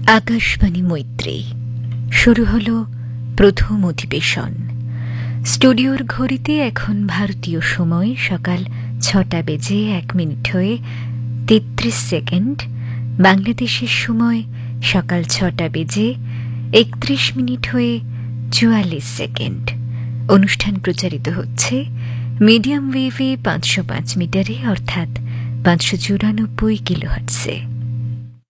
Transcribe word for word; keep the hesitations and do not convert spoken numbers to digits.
আকাশবাণী মৈত্রী শুরু হলো প্রথম অধিবেশন। স্টুডিওর ঘড়িতে এখন ভারতীয় সময় সকাল ছটা বেজে এক মিনিট হয়ে তেত্রিশ সেকেন্ড, বাংলাদেশের সময় সকাল ছটা বেজে একত্রিশ মিনিট হয়ে চুয়াল্লিশ সেকেন্ড। অনুষ্ঠান প্রচারিত হচ্ছে মিডিয়াম ওয়েভে পাঁচশো পাঁচ মিটারে অর্থাৎ পাঁচশো চুরানব্বই কিলোহার্টজে।